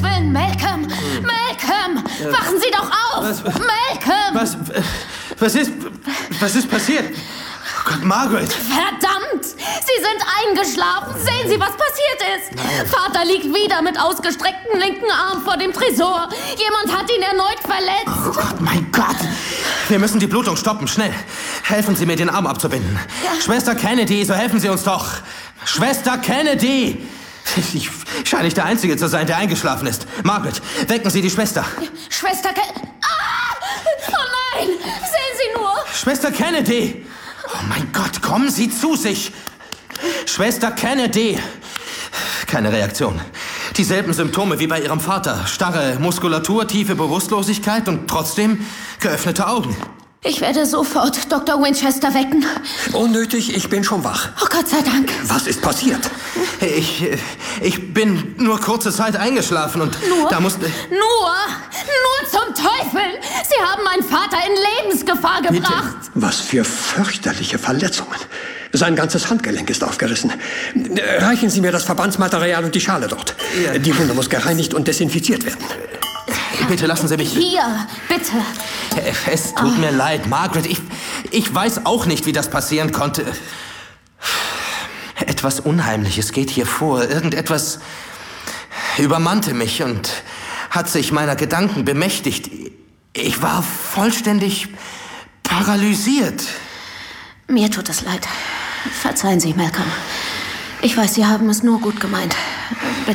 Himmels Willen, Malcolm! Malcolm! Wachen Sie doch auf! Malcolm! Was ist passiert? Oh Gott, Margaret! Verdammt! Sie sind eingeschlafen. Sehen Sie, was passiert ist. Nein. Vater liegt wieder mit ausgestrecktem linken Arm vor dem Tresor. Jemand hat ihn erneut verletzt. Oh Gott, mein Gott! Wir müssen die Blutung stoppen, schnell. Helfen Sie mir, den Arm abzubinden. Ja. Schwester Kennedy, so helfen Sie uns doch. Schwester Kennedy! Ich scheine nicht der Einzige zu sein, der eingeschlafen ist. Margaret, wecken Sie die Schwester. Schwester Oh nein! Sehen Sie nur! Schwester Kennedy! Oh mein Gott, kommen Sie zu sich! Schwester Kennedy! Keine Reaktion. Dieselben Symptome wie bei Ihrem Vater. Starre Muskulatur, tiefe Bewusstlosigkeit und trotzdem geöffnete Augen. Ich werde sofort Dr. Winchester wecken. Unnötig, ich bin schon wach. Oh Gott sei Dank. Was ist passiert? Ich bin nur kurze Zeit eingeschlafen und da musste... Nur zum Teufel! Sie haben meinen Vater in Lebensgefahr gebracht. Was für fürchterliche Verletzungen. Sein ganzes Handgelenk ist aufgerissen. Reichen Sie mir das Verbandsmaterial und die Schale dort. Ja. Die Wunde muss gereinigt und desinfiziert werden. Bitte lassen Sie mich... Hier, bitte. Es tut mir leid, Margaret. Ich weiß auch nicht, wie das passieren konnte. Etwas Unheimliches geht hier vor. Irgendetwas übermannte mich und hat sich meiner Gedanken bemächtigt. Ich war vollständig paralysiert. Mir tut es leid. Verzeihen Sie, Malcolm. Ich weiß, Sie haben es nur gut gemeint.